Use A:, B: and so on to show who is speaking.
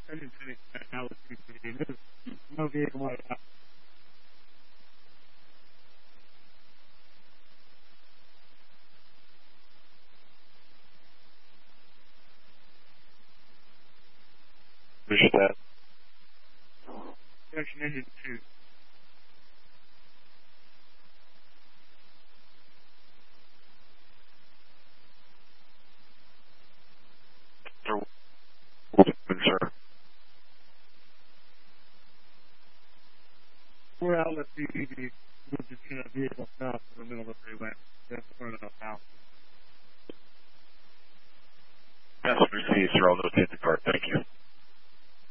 A: Engine 20 now with 315. There's no vehicle like that.
B: Appreciate that.
A: Production engine 2.
B: Sir.
A: We're out at the moved the vehicle south in the middle of the freeway. That's far enough now.
B: That's received, sir. I'll notate the car. Thank you.